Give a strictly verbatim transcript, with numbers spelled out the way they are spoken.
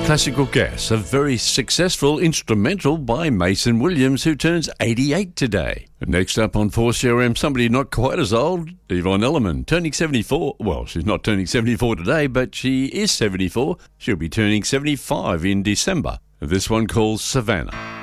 Classical Gas, a very successful instrumental by Mason Williams, who turns eighty-eight today. Next up on four C R M, somebody not quite as old, Yvonne Elliman, turning seventy-four. Well, she's not turning seventy-four today, but she is seventy-four. She'll be turning seventy-five in December. This one called Savannah.